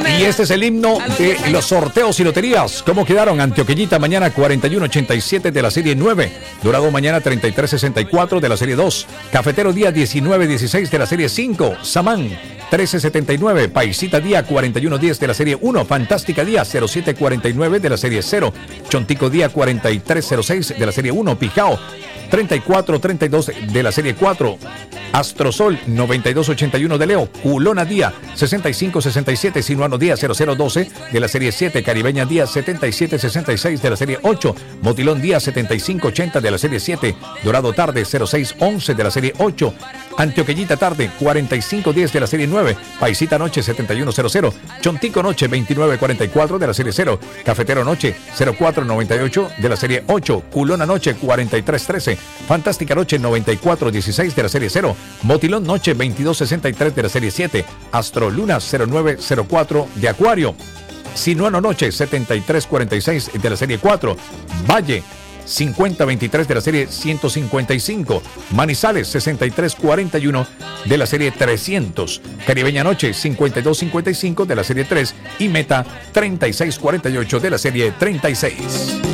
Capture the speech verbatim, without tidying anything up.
Y este es el himno de los sorteos y loterías. ¿Cómo quedaron? Antioqueñita mañana cuarenta y uno ochenta y siete de la serie nueve. Dorado mañana treinta y tres sesenta y cuatro de la serie dos. Cafetero día diecinueve dieciséis de la serie cinco. Samán trece setenta y nueve. Paisita día cuarenta y uno diez de la serie uno. Fantástica día cero siete cuarenta y nueve de la serie cero. Chontico día cuarenta y tres cero seis de la serie uno. Pijao treinta y cuatro treinta y dos de la serie cuatro. Astrosol noventa y dos ochenta y uno de Leo. Culona día sesenta y cinco sesenta y siete. Sinuano día cero cero doce de la serie siete. Caribeña día setenta y siete sesenta y seis de la serie ocho. Motilón día setenta y cinco ochenta de la serie siete. Dorado tarde cero seis once de la serie ocho. Antioqueñita tarde cuarenta y cinco diez de la serie nueve. Paisita noche setenta y uno cero cero. Chontico noche veintinueve cuarenta y cuatro de la serie cero. Cafetero noche cero cuatro noventa y ocho de la serie ocho. Culona noche cuarenta y tres trece. Fantástica noche noventa y cuatro dieciséis de la serie cero. Motilón noche veintidós sesenta y tres de la serie siete. Astro Luna cero nueve cero cuatro de Acuario. Sinuano noche setenta y tres cuarenta y seis de la serie cuatro. Valle cincuenta veintitrés de la serie ciento cincuenta y cinco. Manizales sesenta y tres cuarenta y uno de la serie trescientos. Caribeña noche cincuenta y dos cincuenta y cinco de la serie tres. Y Meta treinta y seis cuarenta y ocho de la serie treinta y seis.